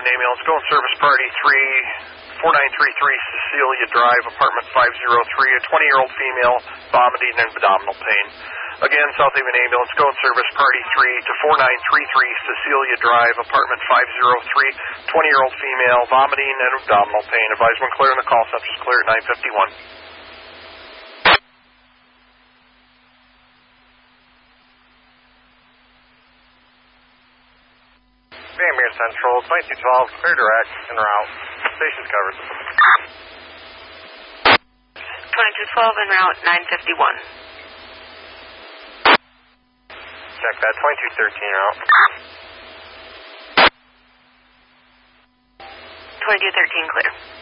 ambulance, go in service party 4933 Cecilia Drive, apartment 503, a 20-year-old female, vomiting and abdominal pain. Again, South Haven ambulance, go in service party 3 to 4933 Cecilia Drive, apartment 503, 20-year-old female, vomiting and abdominal pain. Advise when clear in the call center is clear at 951. Amir Central, 2212, clear direct, en route. Station's covered. 2212 en route, 951. Check that, 2213 route. 2213 clear.